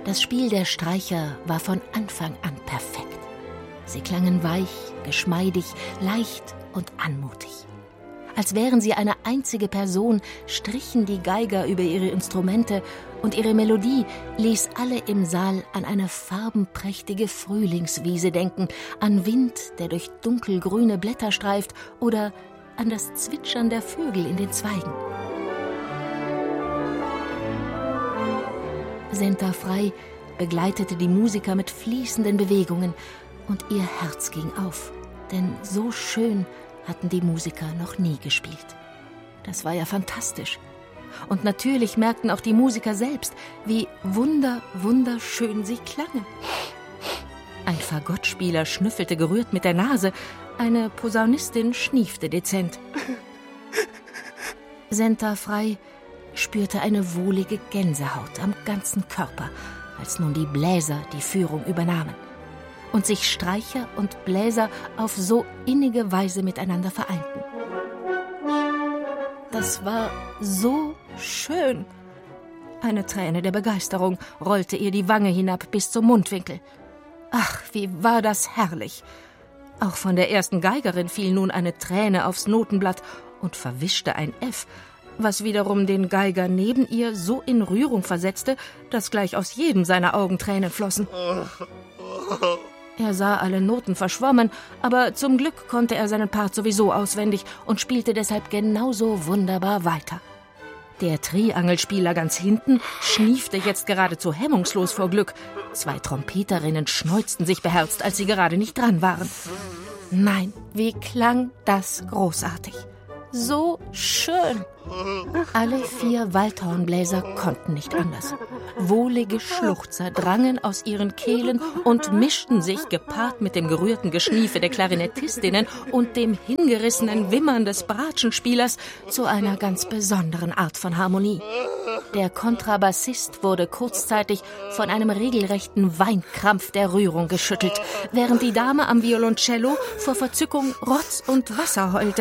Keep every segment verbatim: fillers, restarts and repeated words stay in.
Das Spiel der Streicher war von Anfang an perfekt. Sie klangen weich, geschmeidig, leicht und anmutig. Als wären sie eine einzige Person, strichen die Geiger über ihre Instrumente und ihre Melodie ließ alle im Saal an eine farbenprächtige Frühlingswiese denken, an Wind, der durch dunkelgrüne Blätter streift, oder an das Zwitschern der Vögel in den Zweigen. Senta Frei begleitete die Musiker mit fließenden Bewegungen und ihr Herz ging auf, denn so schön hatten die Musiker noch nie gespielt. Das war ja fantastisch. Und natürlich merkten auch die Musiker selbst, wie wunder, wunderschön sie klangen. Ein Fagottspieler schnüffelte gerührt mit der Nase, eine Posaunistin schniefte dezent. Senta Frei spürte eine wohlige Gänsehaut am ganzen Körper, als nun die Bläser die Führung übernahmen und sich Streicher und Bläser auf so innige Weise miteinander vereinten. Das war so schön. Eine Träne der Begeisterung rollte ihr die Wange hinab bis zum Mundwinkel. Ach, wie war das herrlich! Auch von der ersten Geigerin fiel nun eine Träne aufs Notenblatt und verwischte ein F, was wiederum den Geiger neben ihr so in Rührung versetzte, dass gleich aus jedem seiner Augen Tränen flossen. Er sah alle Noten verschwommen, aber zum Glück konnte er seinen Part sowieso auswendig und spielte deshalb genauso wunderbar weiter. Der Triangelspieler ganz hinten schniefte jetzt geradezu hemmungslos vor Glück. Zwei Trompeterinnen schneuzten sich beherzt, als sie gerade nicht dran waren. Nein, wie klang das großartig! So schön! Alle vier Waldhornbläser konnten nicht anders. Wohlige Schluchzer drangen aus ihren Kehlen und mischten sich, gepaart mit dem gerührten Geschniefe der Klarinettistinnen und dem hingerissenen Wimmern des Bratschenspielers, zu einer ganz besonderen Art von Harmonie. Der Kontrabassist wurde kurzzeitig von einem regelrechten Weinkrampf der Rührung geschüttelt, während die Dame am Violoncello vor Verzückung Rotz und Wasser heulte.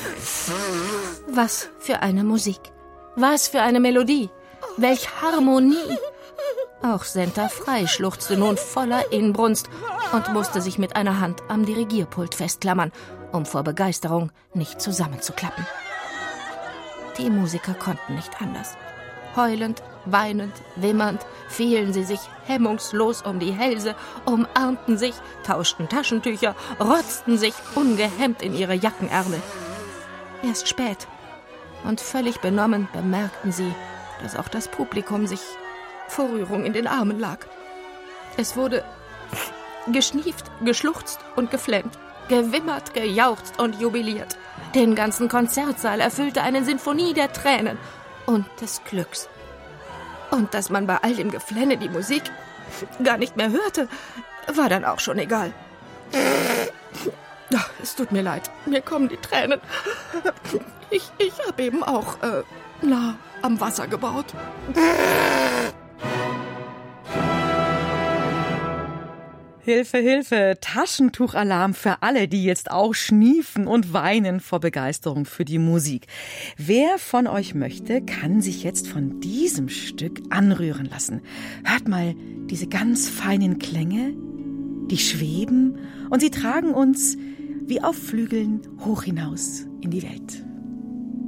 Was für eine Musik! Was für eine Melodie! Welch Harmonie! Auch Senta Frei schluchzte nun voller Inbrunst und musste sich mit einer Hand am Dirigierpult festklammern, um vor Begeisterung nicht zusammenzuklappen. Die Musiker konnten nicht anders. Heulend, weinend, wimmernd fielen sie sich hemmungslos um die Hälse, umarmten sich, tauschten Taschentücher, rotzten sich ungehemmt in ihre Jackenärmel. Erst spät und völlig benommen bemerkten sie, dass auch das Publikum sich vor Rührung in den Armen lag. Es wurde geschnieft, geschluchzt und geflennt, gewimmert, gejauchzt und jubiliert. Den ganzen Konzertsaal erfüllte eine Sinfonie der Tränen und des Glücks. Und dass man bei all dem Geflenne die Musik gar nicht mehr hörte, war dann auch schon egal. Ach, es tut mir leid, mir kommen die Tränen. Ich, ich habe eben auch äh, nah am Wasser gebaut. Hilfe, Hilfe, Taschentuchalarm für alle, die jetzt auch schniefen und weinen vor Begeisterung für die Musik. Wer von euch möchte, kann sich jetzt von diesem Stück anrühren lassen. Hört mal diese ganz feinen Klänge, die schweben und sie tragen uns wie auf Flügeln hoch hinaus in die Welt.